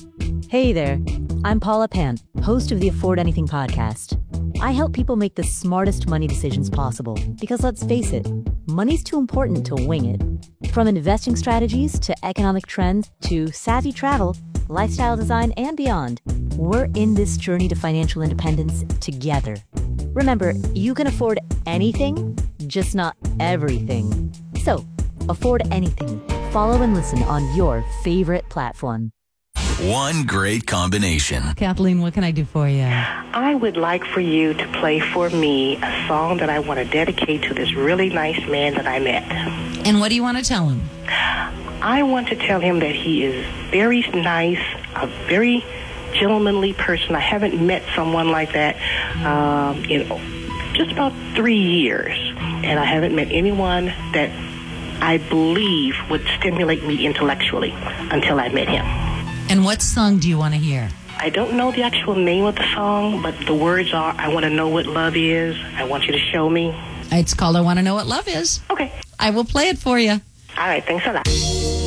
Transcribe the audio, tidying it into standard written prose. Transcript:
Hey there, I'm Paula Pant, host of the Afford Anything podcast. I help people make the smartest money decisions possible because let's face it, money's too important to wing it. From investing strategies to economic trends to savvy travel, lifestyle design, and beyond, we're in this journey to financial independence together. Remember, you can afford anything, just not everything. So, afford anything. Follow and listen on your favorite platform. One great combination. Kathleen, what can I do for you? I would like for you to play for me a song that I want to dedicate to this really nice man that I met. And what do you want to tell him? I want to tell him that he is very nice, a very gentlemanly person. I haven't met someone like that in just about 3 years. And I haven't met anyone that I believe would stimulate me intellectually until I met him. And what song do you want to hear? I don't know the actual name of the song, but the words are, I want to know what love is. I want you to show me. It's called I Want to Know What Love Is. Okay. I will play it for you. All right. Thanks a lot.